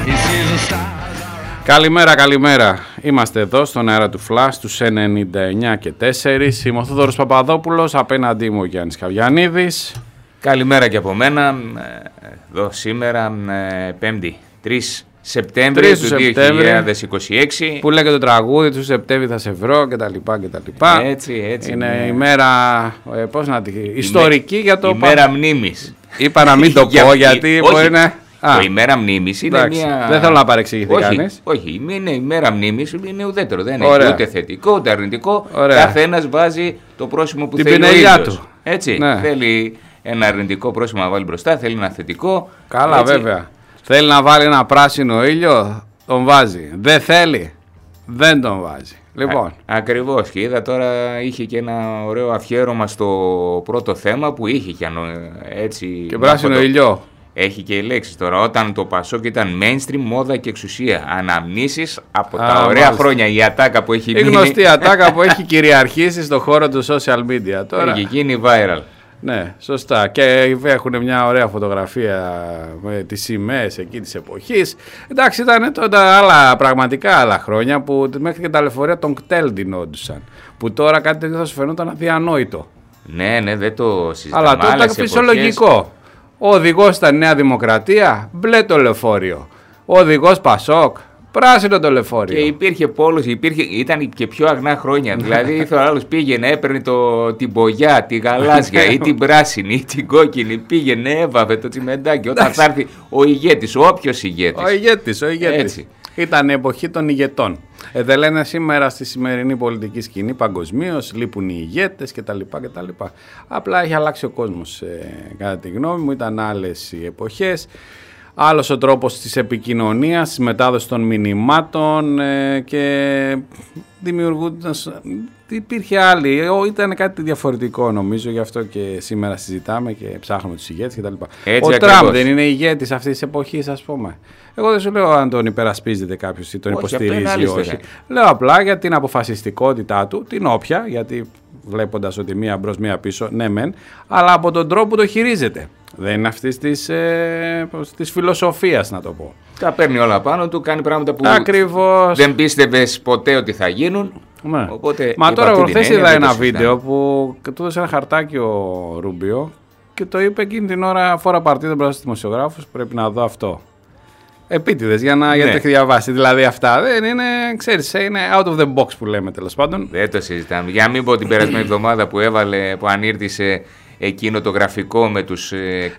Καλημέρα, καλημέρα. Είμαστε εδώ στον αέρα του Flash τους 99 και 4. Είμαι ο Θόδωρος Παπαδόπουλος, απέναντί μου ο Γιάννης Καβιανίδης. Καλημέρα και από μένα. Εδώ σήμερα, 5η, 3 Σεπτέμβρη του 2026. Που λέγεται το τραγούδι του Σεπτέμβρη θα σε βρω κτλ. Έτσι. Είναι η μέρα, πώς να τη... ιστορική για το... Η μέρα μνήμης. Είπα να μην το πω γιατί μπορεί να... Η μέρα μνήμης είναι μια... Δεν θέλω να παρεξηγηθεί κανείς. Όχι, η μέρα μνήμης είναι ουδέτερο. Δεν έχει ούτε θετικό ούτε αρνητικό. Καθένας βάζει το πρόσημο που θέλει ο ίδιος του. Έτσι. Ναι. Θέλει ένα αρνητικό πρόσημο να βάλει μπροστά, θέλει ένα θετικό. Καλά, έτσι. Βέβαια. Θέλει να βάλει ένα πράσινο ήλιο, τον βάζει. Δεν θέλει, δεν τον βάζει. Λοιπόν. Ακριβώς. Και είδα τώρα είχε και ένα ωραίο αφιέρωμα στο πρώτο θέμα που είχε και έτσι. Και πράσινο ήλιο. Έχει και οι λέξεις τώρα. Όταν το Πασόκ ήταν mainstream, μόδα και εξουσία. Αναμνήσεις από τα ωραία χρόνια. Η ατάκα που έχει μείνει. Η γνωστή ατάκα που έχει κυριαρχήσει στον χώρο του social media. Τώρα. Έχει γίνει viral. Ναι, σωστά. Και έχουν μια ωραία φωτογραφία με τις σημαίες εκεί της εποχής. Εντάξει, ήταν τότε πραγματικά άλλα χρόνια που μέχρι και τα λεωφορεία των κτέλ ντυνόντουσαν. Που τώρα κάτι τέτοιο θα σου φαινόταν αδιανόητο. Ναι, δεν το συζητάμε. Αλλά τότε ήταν φυσιολογικό. Ο οδηγός ήταν Νέα Δημοκρατία, μπλε το λεωφορείο. Ο οδηγός Πασόκ, πράσινο το λεωφορείο. Και υπήρχε πόλος, ήταν και πιο αγνά χρόνια. Δηλαδή ήθελε ο άλλος πήγαινε, έπαιρνε την μπογιά, τη γαλάζια ή την πράσινη ή την κόκκινη. Πήγαινε, έβαβε το τσιμεντάκι. Όταν θα έρθει ο ηγέτης, όποιος ηγέτης. Ο ηγέτης. Ήταν η εποχή των ηγετών. Δεν λένε σήμερα στη σημερινή πολιτική σκηνή παγκοσμίως λείπουν οι ηγέτες κτλ. Απλά έχει αλλάξει ο κόσμος κατά τη γνώμη μου, ήταν άλλες οι εποχές. Άλλος ο τρόπος της επικοινωνίας, της μετάδοσης των μηνυμάτων και δημιουργούντας... Υπήρχε άλλη, ήταν κάτι διαφορετικό νομίζω, γι' αυτό και σήμερα συζητάμε και ψάχνουμε τους ηγέτες κτλ. Ο Τραμπ δεν είναι ηγέτης αυτής της εποχής, ας πούμε. Εγώ δεν σου λέω αν τον υπερασπίζεται κάποιος ή τον υποστηρίζει ή όχι. Λέω απλά για την αποφασιστικότητά του, την όποια, γιατί βλέποντας ότι μία μπρος μία πίσω, ναι μεν, αλλά από τον τρόπο που το χειρίζεται. Δεν είναι αυτής της φιλοσοφίας, να το πω. Τα παίρνει όλα πάνω του, κάνει πράγματα που ακριβώς δεν πίστευες ποτέ ότι θα γίνουν. Ναι. Οπότε, μα τώρα προχθές είδα ένα βίντεο που του έδωσε ένα χαρτάκι ο Ρούμπιο και το είπε εκείνη την ώρα φορά παρτίδα μπροστά στους δημοσιογράφους, πρέπει να δω αυτό. Επίτηδες γιατί το έχει διαβάσει. Δηλαδή αυτά δεν είναι, ξέρεις, είναι out of the box που λέμε τέλος πάντων. Δεν το συζητάμε. Για να μην πω την περασμένη εβδομάδα που ανήρτησε εκείνο το γραφικό με τους